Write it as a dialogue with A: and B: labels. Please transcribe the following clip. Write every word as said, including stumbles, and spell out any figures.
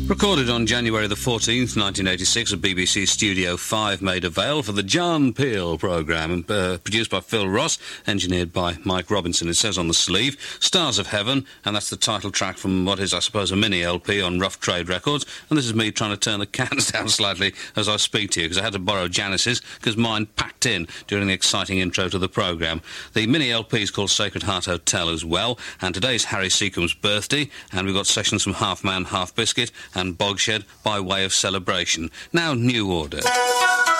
A: Recorded on January the fourteenth, nineteen eighty-six at B B C Studio five, made avail for the John Peel programme, uh, produced by Phil Ross, engineered by Mike Robinson. It says on the sleeve, Stars of Heaven, and that's the title track from what is, I suppose, a mini L P on Rough Trade Records, and this is me trying to turn the cans down slightly as I speak to you, because I had to borrow Janice's, because mine packed in during the exciting intro to the programme. The mini L P is called Sacred Heart Hotel as well, and today's Harry Seacombe's birthday, and we've got sessions from Half Man, Half Biscuit, and Bogshed by way of celebration. Now, New Order.